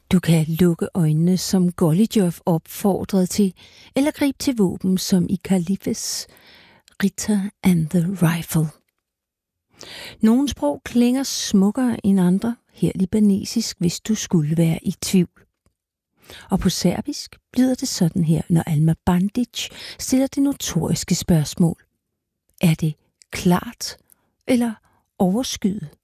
Du kan lukke øjnene, som Golijov opfordrede til, eller gribe til våben, som i Kalifes Ritter and the Rifle. Nogle sprog klinger smukkere end andre, her libanesisk, hvis du skulle være i tvivl. Og på serbisk lyder det sådan her, når Alma Bandic stiller det notoriske spørgsmål. Er det klart eller overskyet?